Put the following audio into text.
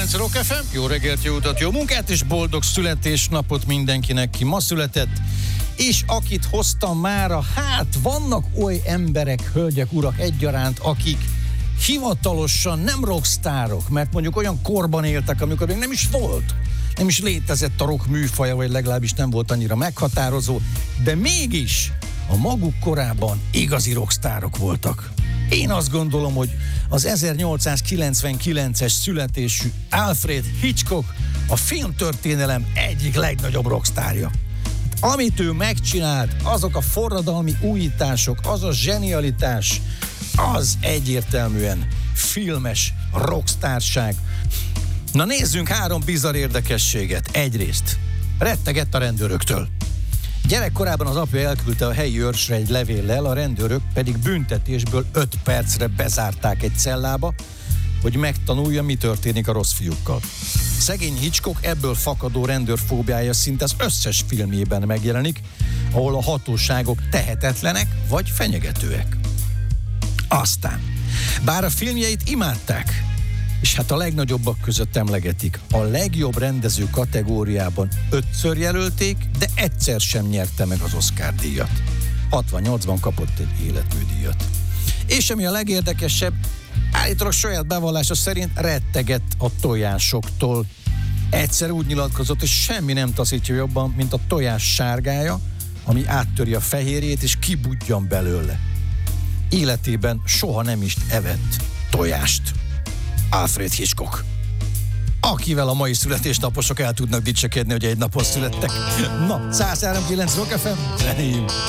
103.9 Rock FM. Jó reggelt, jó utat, jó munkát és boldog születésnapot mindenkinek, ki ma született. És akit hoztam mára, hát vannak oly emberek, hölgyek, urak egyaránt, akik hivatalosan nem rockstárok, mert mondjuk olyan korban éltek, amikor még nem is volt. Nem is létezett a rock műfaja, vagy legalábbis nem volt annyira meghatározó, de mégis a maguk korában igazi rockstárok voltak. Én azt gondolom, hogy az 1899-es születésű Alfred Hitchcock a filmtörténelem egyik legnagyobb rockstárja. Amit ő megcsinált, azok a forradalmi újítások, az a zsenialitás, az egyértelműen filmes rockstárság. Na nézzünk 3 bizarr érdekességet. Egyrészt rettegett a rendőröktől. Gyerekkorában az apja elküldte a helyi őrsre egy levéllel, a rendőrök pedig büntetésből 5 percre bezárták egy cellába, hogy megtanulja, mi történik a rossz fiúkkal. Szegény Hitchcock ebből fakadó rendőrfóbiája szinte az összes filmjében megjelenik, ahol a hatóságok tehetetlenek vagy fenyegetőek. Aztán, bár a filmjeit imádták, és hát a legnagyobbak között emlegetik, a legjobb rendező kategóriában 5-ször jelölték, de egyszer sem nyerte meg az Oscar-díjat. 68-ban kapott egy életműdíjat. És ami a legérdekesebb, állítólag saját bevallása szerint rettegett a tojásoktól. Egyszer úgy nyilatkozott, hogy semmi nem taszítja jobban, mint a tojás sárgája, ami áttöri a fehérjét és kibudjan belőle. Életében soha nem is evett tojást. Alfred Hitchcock. Akivel a mai születésnaposok el tudnak dicsekedni, hogy egy napon születtek. Na, 103.9 Rock FM, zenéjünk!